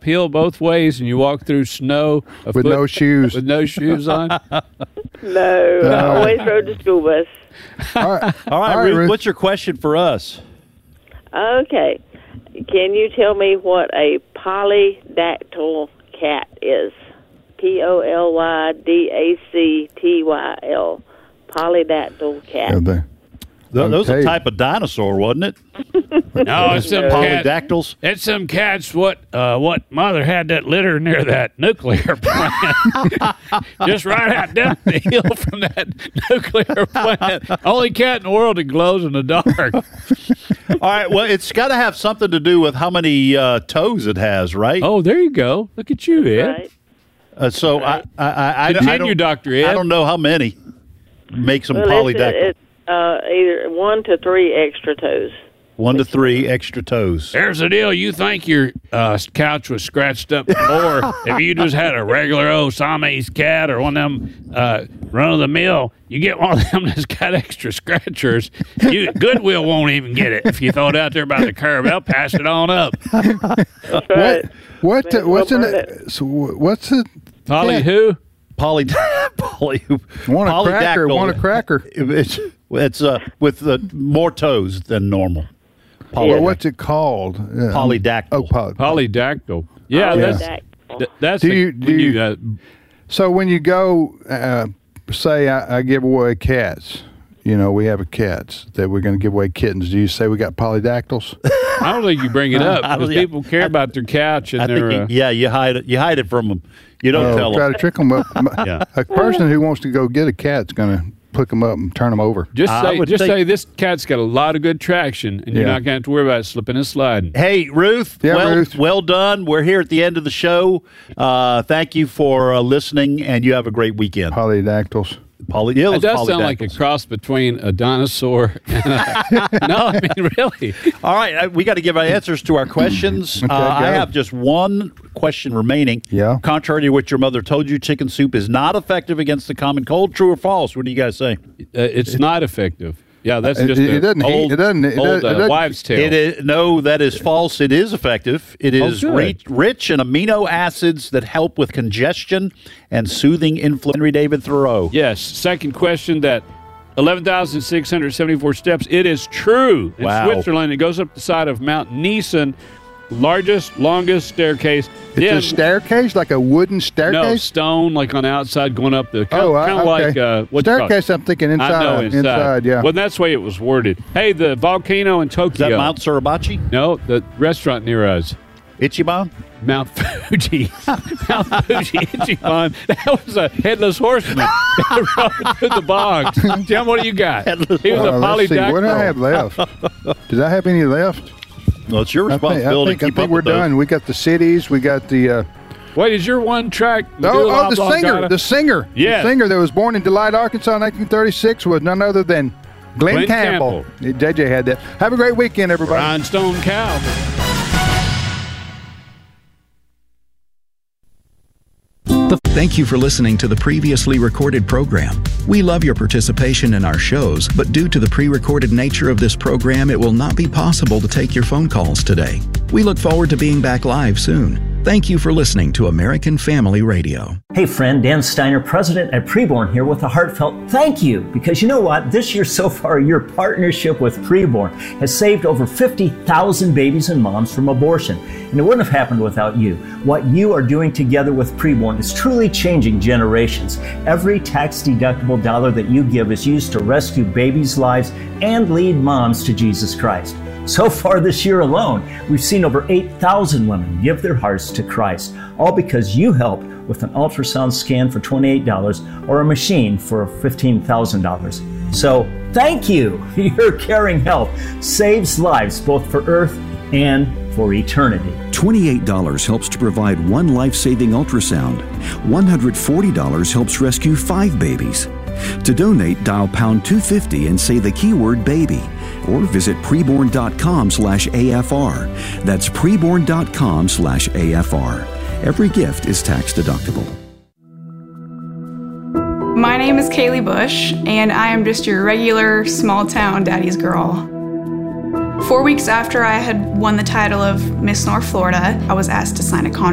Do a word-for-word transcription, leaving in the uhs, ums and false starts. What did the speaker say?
uphill both ways and you walk through snow with foot, no shoes. With no shoes on? No, I always rode the school bus. All right, All right, All right Ruth, Ruth, what's your question for us? Okay. Can you tell me what a polydactyl cat is? P O L Y D A C T Y L. Polydactyl cat. Yeah, they, that was a type of dinosaur, wasn't it? No, it's some polydactyls. Cat, it's some cats. What? Uh, what mother had that litter near that nuclear plant? Just right out down the hill from that nuclear plant. Only cat in the world that glows in the dark. All right. Well, it's got to have something to do with how many uh, toes it has, right? Oh, there you go. Look at you, Ed. Right. Uh, so right. I, I, I, Continue, I don't, Doctor Ed. I don't know how many make some well, polydactyl. It's, it's uh, either one to three extra toes. One to three extra toes. There's the deal. You think your uh, couch was scratched up before. If you just had a regular old Siamese cat or one of them uh, run-of-the-mill, you get one of them that's got extra scratchers. You, Goodwill won't even get it. If you throw it out there by the curb, they'll pass it on up. That's right. What? What? What's in it? So what's it? Polly yeah. who? Poly. poly. Want a cracker? Want a cracker? It's it's uh, with uh, more toes than normal. Well, what's it called? Yeah. Polydactyl. Oh, poly- polydactyl. Yeah, polydactyl. that's th- that's. Do the, you, do when you, you uh, so when you go, uh, say I, I give away cats. You know, we have a cats that we're going to give away kittens. Do you say we got polydactyls? I don't think you bring it up because yeah. people care about their couch and I their. Think you, uh, yeah, you hide it. You hide it from them. You don't uh, tell try them. to trick them up. yeah. A person who wants to go get a cat's going to pick them up and turn them over. Just say, just think, say this cat's got a lot of good traction, and you're yeah. not going to have to worry about it slipping and sliding. Hey, Ruth. Yeah, well, Ruth. well done. We're here at the end of the show. Uh, thank you for uh, listening, and you have a great weekend. Polydactyls. Poly, yeah, it does sound like a cross between a dinosaur and a... No, I mean, really. All right, we got to give our answers to our questions. Okay, uh, I go. have just one question remaining. Yeah. Contrary to what your mother told you, chicken soup is not effective against the common cold. True or false? What do you guys say? Uh, it's not effective. Yeah, that's It- just it a doesn't- old, it doesn't- it old doesn't- it uh, doesn't- wives' tale. It is, no, that is false. It is effective. It is good. rich, rich in amino acids that help with congestion and soothing inflammation. Henry David Thoreau. Yes. Second question, that eleven thousand six hundred seventy-four steps, it is true. In Wow. Switzerland, it goes up the side of Mount Niesen, largest, longest staircase. It's Then- a staircase, like a wooden No, staircase? stone, like on the outside, going up the kind, Oh, kind I- of okay. like uh, what you call it? Staircase, I'm thinking inside. I know inside. inside, yeah. Well, that's the way it was worded. Hey, the volcano in Tokyo. Is that Mount Suribachi? No, the restaurant near us. Ichiban? Mount Fuji. Mount Fuji, Ichiban. That was a headless horseman that rode through the bogs. Jim, what do you got? Headless He was a Uh, let's see, what do I have polydactyl. left? Did I have any left? Well, it's your I think, responsibility I think, to I keep think up we're with those. done. We got the cities. We got the... Uh, Wait, is your one track? oh, oh, the Blah, singer. Blah, The singer. Yes. The singer that was born in Delight, Arkansas in nineteen thirty-six was none other than Glenn, Glenn Campbell. J J had that. Have a great weekend, everybody. Rhinestone Cow. Thank you for listening to the previously recorded program. We love your participation in our shows, but due to the pre-recorded nature of this program, it will not be possible to take your phone calls today. We look forward to being back live soon. Thank you for listening to American Family Radio. Hey friend, Dan Steiner, president at Preborn here with a heartfelt thank you. Because you know what? This year so far, your partnership with Preborn has saved over fifty thousand babies and moms from abortion. And it wouldn't have happened without you. What you are doing together with Preborn is truly changing generations. Every tax-deductible dollar that you give is used to rescue babies' lives and lead moms to Jesus Christ. So far this year alone, we've seen over eight thousand women give their hearts to Christ, all because you helped with an ultrasound scan for twenty-eight dollars or a machine for fifteen thousand dollars. So thank you. Your caring help saves lives both for earth and for eternity. twenty-eight dollars helps to provide one life-saving ultrasound. one hundred forty dollars helps rescue five babies. To donate, dial pound two fifty and say the keyword baby, or visit preborn.com slash AFR. That's preborn.com slash AFR. Every gift is tax deductible. My name is Kaylee Bush, and I am just your regular small-town daddy's girl. Four weeks after I had won the title of Miss North Florida, I was asked to sign a contract